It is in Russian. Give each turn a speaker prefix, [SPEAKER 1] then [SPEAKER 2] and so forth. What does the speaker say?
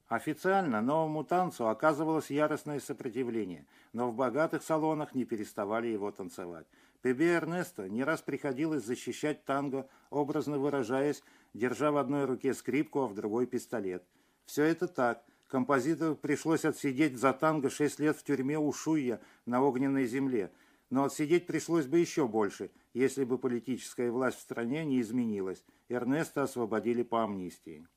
[SPEAKER 1] Официально новому танцу оказывалось яростное сопротивление, но в богатых салонах не переставали его танцевать. Пебе Эрнесто не раз приходилось защищать танго, образно выражаясь, держа в одной руке скрипку, а в другой пистолет. Все это так. Композитору пришлось отсидеть за танго 6 лет в тюрьме Ушуя на огненной земле. Но отсидеть пришлось бы еще больше, если бы политическая власть в стране не изменилась. Эрнесто освободили по амнистии.